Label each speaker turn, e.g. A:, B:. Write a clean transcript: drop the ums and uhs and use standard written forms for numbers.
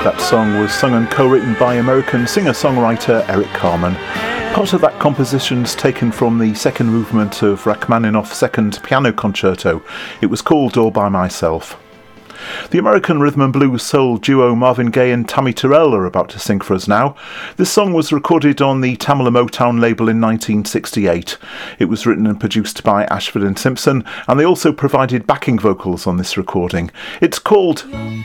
A: That song was sung and co-written by American singer-songwriter Eric Carmen. Part of that composition's taken from the second movement of Rachmaninoff's Second Piano Concerto. It was called All By Myself. The American rhythm and blues soul duo Marvin Gaye and Tammy Terrell are about to sing for us now. This song was recorded on the Tamla Motown label in 1968. It was written and produced by Ashford and Simpson, and they also provided backing vocals on this recording. It's called